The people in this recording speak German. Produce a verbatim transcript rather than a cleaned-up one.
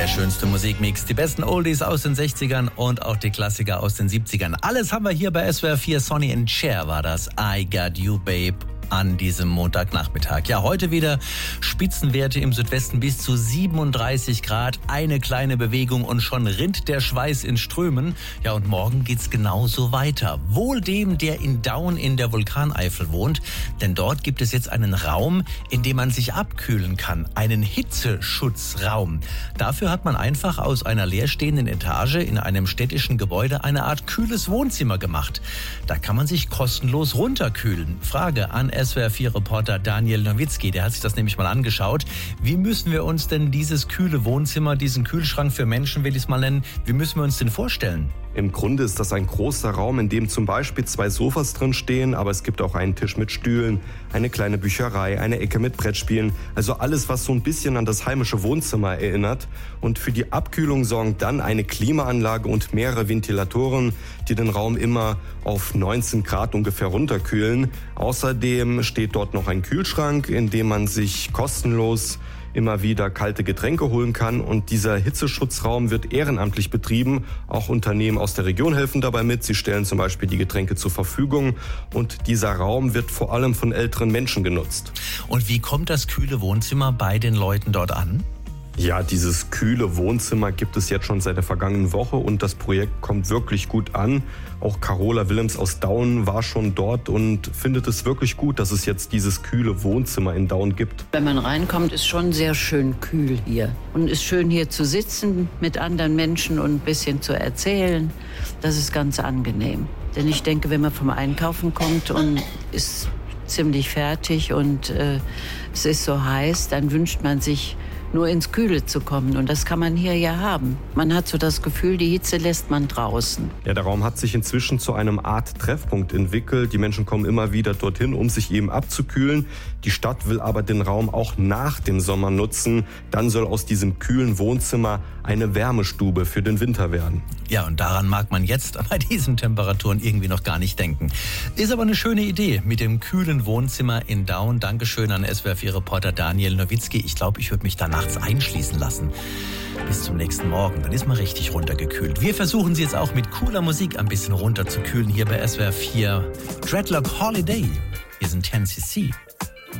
Der schönste Musikmix, die besten Oldies aus den sechzigern und auch die Klassiker aus den siebzigern. Alles haben wir hier bei S W R vier. Sonny and Cher war das. I Got You, Babe. An diesem Montagnachmittag. Ja, heute wieder Spitzenwerte im Südwesten bis zu siebenunddreißig Grad. Eine kleine Bewegung und schon rinnt der Schweiß in Strömen. Ja, und morgen geht's genauso weiter. Wohl dem, der in Daun in der Vulkaneifel wohnt. Denn dort gibt es jetzt einen Raum, in dem man sich abkühlen kann. Einen Hitzeschutzraum. Dafür hat man einfach aus einer leerstehenden Etage in einem städtischen Gebäude eine Art kühles Wohnzimmer gemacht. Da kann man sich kostenlos runterkühlen. Frage an S W R vier Reporter Daniel Nowitzki, der hat sich das nämlich mal angeschaut. Wie müssen wir uns denn dieses kühle Wohnzimmer, diesen Kühlschrank für Menschen, will ich es mal nennen, wie müssen wir uns den vorstellen? Im Grunde ist das ein großer Raum, in dem zum Beispiel zwei Sofas drin stehen, aber es gibt auch einen Tisch mit Stühlen, eine kleine Bücherei, eine Ecke mit Brettspielen, also alles, was so ein bisschen an das heimische Wohnzimmer erinnert. Und für die Abkühlung sorgen dann eine Klimaanlage und mehrere Ventilatoren, die den Raum immer auf neunzehn Grad ungefähr runterkühlen. Außerdem steht dort noch ein Kühlschrank, in dem man sich kostenlos immer wieder kalte Getränke holen kann. Und dieser Hitzeschutzraum wird ehrenamtlich betrieben. Auch Unternehmen aus der Region helfen dabei mit. Sie stellen zum Beispiel die Getränke zur Verfügung. Und dieser Raum wird vor allem von älteren Menschen genutzt. Und wie kommt das kühle Wohnzimmer bei den Leuten dort an? Ja, dieses kühle Wohnzimmer gibt es jetzt schon seit der vergangenen Woche und das Projekt kommt wirklich gut an. Auch Carola Willems aus Daun war schon dort und findet es wirklich gut, dass es jetzt dieses kühle Wohnzimmer in Daun gibt. Wenn man reinkommt, ist schon sehr schön kühl hier. Und ist schön hier zu sitzen mit anderen Menschen und ein bisschen zu erzählen. Das ist ganz angenehm. Denn ich denke, wenn man vom Einkaufen kommt und ist ziemlich fertig und äh, es ist so heiß, dann wünscht man sich, nur ins Kühle zu kommen. Und das kann man hier ja haben. Man hat so das Gefühl, die Hitze lässt man draußen. Ja, der Raum hat sich inzwischen zu einem Art Treffpunkt entwickelt. Die Menschen kommen immer wieder dorthin, um sich eben abzukühlen. Die Stadt will aber den Raum auch nach dem Sommer nutzen. Dann soll aus diesem kühlen Wohnzimmer eine Wärmestube für den Winter werden. Ja, und daran mag man jetzt bei diesen Temperaturen irgendwie noch gar nicht denken. Ist aber eine schöne Idee mit dem kühlen Wohnzimmer in Daun. Dankeschön an S W R vier Reporter Daniel Nowitzki. Ich glaube, ich würde mich danach einschließen lassen. Bis zum nächsten Morgen, dann ist man richtig runtergekühlt. Wir versuchen sie jetzt auch mit cooler Musik ein bisschen runterzukühlen hier bei S W R vier. Dreadlock Holiday. Wir sind ten C C.